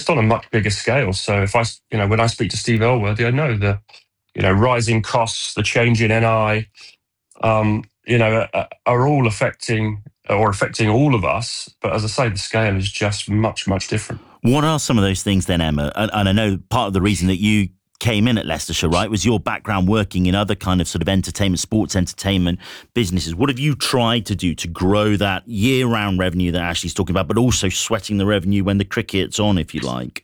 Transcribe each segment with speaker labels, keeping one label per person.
Speaker 1: just on a much bigger scale. So when I speak to Steve Elworthy, I know the, rising costs, the change in NI, are all affecting all of us. But as I say, the scale is just much, much different.
Speaker 2: What are some of those things then, Emma? And I know part of the reason that you came in at Leicestershire, right, was your background working in other kind of sort of entertainment, sports entertainment businesses. What have you tried to do to grow that year-round revenue that Ashley's talking about, but also sweating the revenue when the cricket's on, if you like?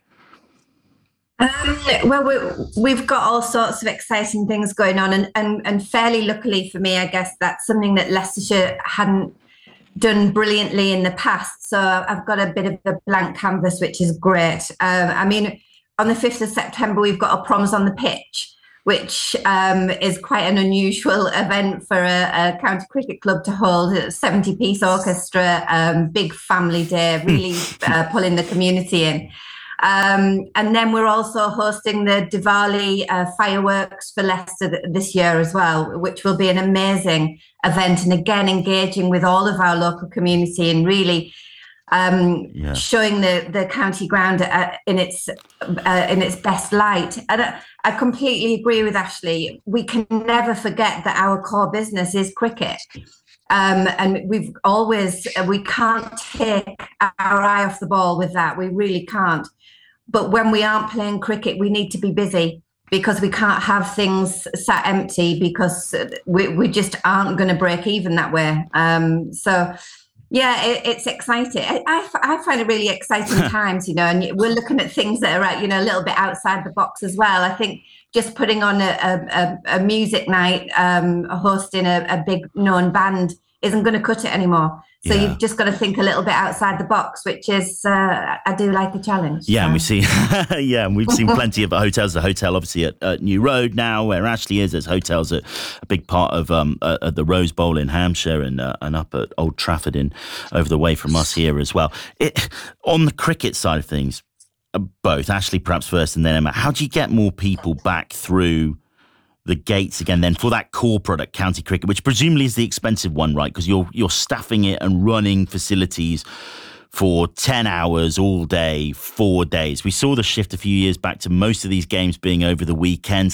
Speaker 3: Well, we've got all sorts of exciting things going on, and fairly luckily for me, I guess that's something that Leicestershire hadn't done brilliantly in the past. So I've got a bit of a blank canvas, which is great. On the 5th of September, we've got a Proms on the Pitch, which is quite an unusual event for a county cricket club to hold. A 70-piece orchestra, big family day, really pulling the community in. And then we're also hosting the Diwali fireworks for Leicester this year as well, which will be an amazing event. And again, engaging with all of our local community and really showing the county ground in its best light. And I completely agree with Ashley. We can never forget that our core business is cricket. And we can't take our eye off the ball with that. We really can't. But when we aren't playing cricket, we need to be busy, because we can't have things sat empty, because we just aren't going to break even that way. It's exciting. I find it really exciting times, and we're looking at things that are, a little bit outside the box as well. I think just putting on a music night, hosting a big known band isn't going to cut it anymore. So you've just got to think a little bit outside the box, which is, I do like a challenge.
Speaker 2: Yeah, so. And we've seen plenty of hotels. The hotel, obviously, at New Road now, where Ashley is. There's hotels at a big part of at the Rose Bowl in Hampshire and up at Old Trafford over the way from us here as well. On the cricket side of things, both, Ashley perhaps first and then Emma, how do you get more people back through the gates again then for that core product, county cricket, which presumably is the expensive one, right? Because you're staffing it and running facilities for 10 hours all day, 4 days. We saw the shift a few years back to most of these games being over the weekend.